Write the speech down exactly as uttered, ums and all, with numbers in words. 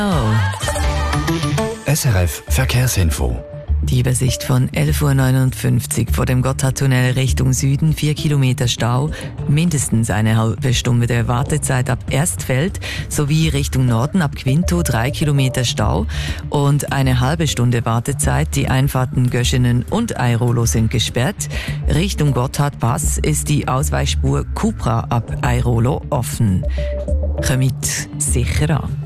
Oh. S R F Verkehrsinfo. Die Übersicht von elf Uhr neunundfünfzig vor dem Gotthardtunnel Richtung Süden, vier Kilometer Stau, mindestens eine halbe Stunde der Wartezeit ab Erstfeld, sowie Richtung Norden ab Quinto drei Kilometer Stau und eine halbe Stunde Wartezeit. Die Einfahrten Göschenen und Airolo sind gesperrt. Richtung Gotthardpass ist die Ausweichspur Cupra ab Airolo offen. Kommt sicher an.